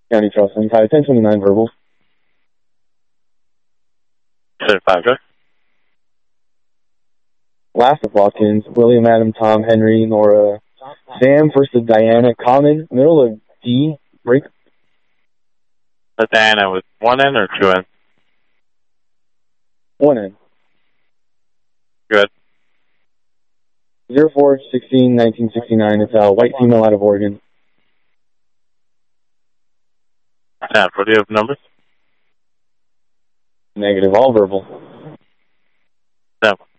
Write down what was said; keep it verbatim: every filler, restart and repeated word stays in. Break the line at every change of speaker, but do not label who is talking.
County Charleston, Tyler ten twenty-nine verbal.
ten five, okay.
Last of Watkins, William, Adam, Tom, Henry, Nora, Sam, first of Diana, Common, middle of D, break.
That's Diana with one N or two N?
One N.
Good.
zero four sixteen nineteen sixty-nine, it's a white female out of Oregon.
Yeah, what do you have numbers?
Negative, all verbal.
Seven.